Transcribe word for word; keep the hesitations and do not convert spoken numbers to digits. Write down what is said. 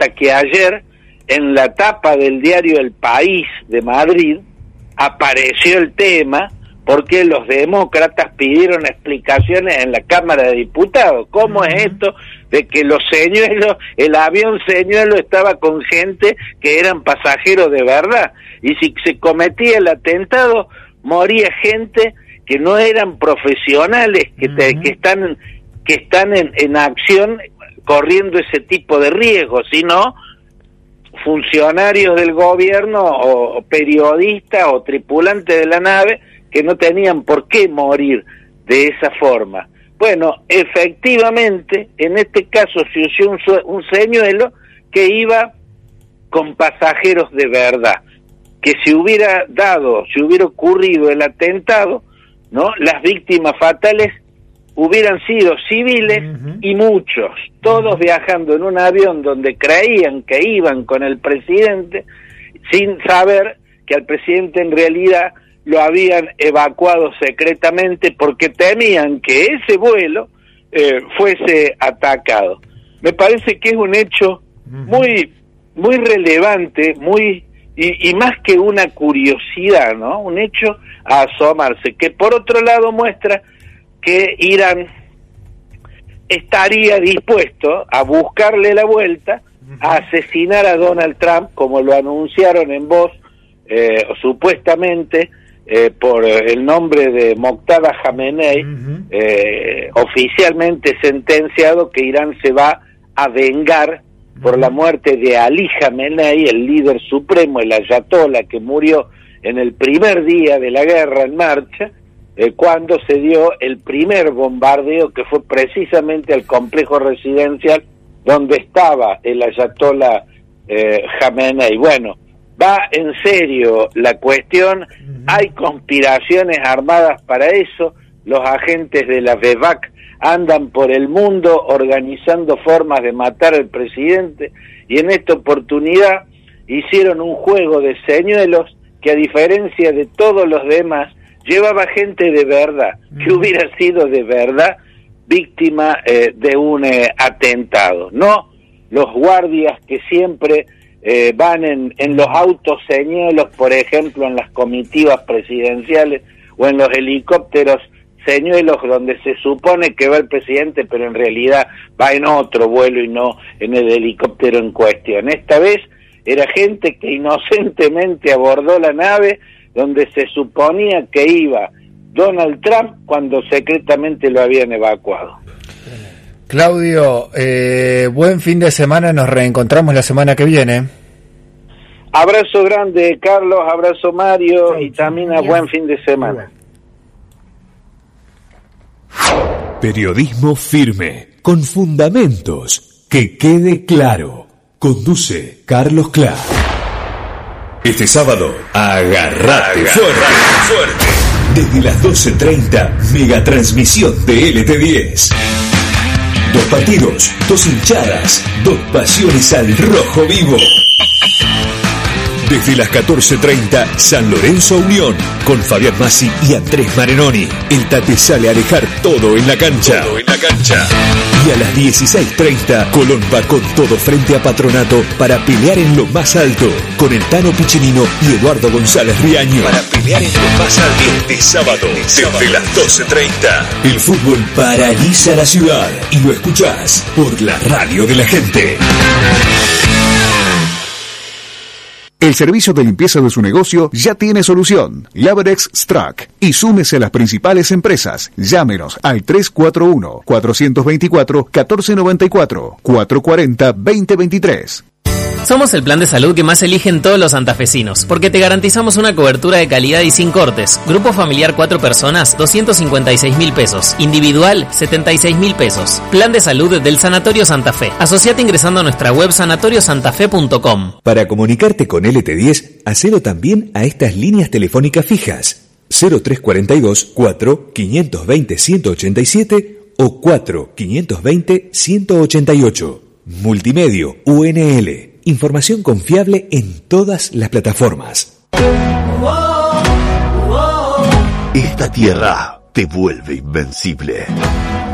hasta que ayer en la tapa del diario El País de Madrid apareció el tema porque los demócratas pidieron explicaciones en la Cámara de Diputados. ¿Cómo uh-huh. es esto de que los señuelos, el avión señuelo estaba con gente que eran pasajeros de verdad? Y si se cometía el atentado, moría gente que no eran profesionales, que, te, uh-huh. que están, que están en, en acción corriendo ese tipo de riesgos, sino funcionarios del gobierno o periodistas o tripulantes de la nave que no tenían por qué morir de esa forma. Bueno, efectivamente, en este caso se usó un, un señuelo que iba con pasajeros de verdad, que si hubiera dado, si hubiera ocurrido el atentado, ¿no? Las víctimas fatales hubieran sido civiles uh-huh. y muchos, todos viajando en un avión donde creían que iban con el presidente, sin saber que al presidente en realidad lo habían evacuado secretamente porque temían que ese vuelo eh, fuese atacado. Me parece que es un hecho muy muy relevante, muy y, y más que una curiosidad, ¿no? Un hecho a asomarse, que por otro lado muestra que Irán estaría dispuesto a buscarle la vuelta, a asesinar a Donald Trump, como lo anunciaron en voz, eh, supuestamente, Eh, por el nombre de Moqtada Khamenei, uh-huh. eh, oficialmente sentenciado que Irán se va a vengar uh-huh. por la muerte de Ali Khamenei, el líder supremo, el ayatolá que murió en el primer día de la guerra en marcha, eh, cuando se dio el primer bombardeo que fue precisamente al complejo residencial donde estaba el ayatolá eh, Khamenei. Bueno, va en serio la cuestión, uh-huh. hay conspiraciones armadas para eso, los agentes de la V E V A C andan por el mundo organizando formas de matar al presidente, y en esta oportunidad hicieron un juego de señuelos que, a diferencia de todos los demás, llevaba gente de verdad, uh-huh. que hubiera sido de verdad víctima eh, de un eh, atentado, no los guardias que siempre Eh, van en, en los autos señuelos, por ejemplo, en las comitivas presidenciales o en los helicópteros señuelos donde se supone que va el presidente, pero en realidad va en otro vuelo y no en el helicóptero en cuestión. Esta vez era gente que inocentemente abordó la nave donde se suponía que iba Donald Trump cuando secretamente lo habían evacuado. Claudio, eh, buen fin de semana, nos reencontramos la semana que viene. Abrazo grande, Carlos, abrazo Mario, y también a buen fin de semana. Periodismo firme, con fundamentos, que quede claro. Conduce Carlos Clark. Este sábado, agarrate, agarrate fuerte, fuerte. Desde las doce treinta, megatransmisión de L T diez. Dos partidos, dos hinchadas, dos pasiones al rojo vivo. Desde las catorce treinta, San Lorenzo Unión, con Fabián Massi y Andrés Marenoni. El Tate sale a dejar todo en la cancha. Todo en la cancha. Y a las dieciséis treinta, Colón va con todo frente a Patronato para pelear en lo más alto, con el Tano Piccinino y Eduardo González Riaño. Para pelear en lo más alto este sábado, desde las doce treinta. El fútbol paraliza la ciudad y lo escuchás por la radio de la gente. El servicio de limpieza de su negocio ya tiene solución. Laverex Strack. Y súmese a las principales empresas. Llámenos al tres cuatro uno, cuatro dos cuatro, uno cuatro nueve cuatro, cuatro cuatro cero, dos cero dos tres. Somos el plan de salud que más eligen todos los santafesinos, porque te garantizamos una cobertura de calidad y sin cortes. Grupo familiar cuatro personas, doscientos cincuenta y seis mil pesos. Individual, setenta y seis mil pesos. Plan de salud del Sanatorio Santa Fe. Asociate ingresando a nuestra web sanatorio santa fe punto com. Para comunicarte con L T diez, hacelo también a estas líneas telefónicas fijas. cero tres cuatro dos, cuatro, cinco dos cero, uno ocho siete o cuatro, cinco dos cero, uno ocho ocho. Multimedio U N L. Información confiable en todas las plataformas. Esta tierra te vuelve invencible.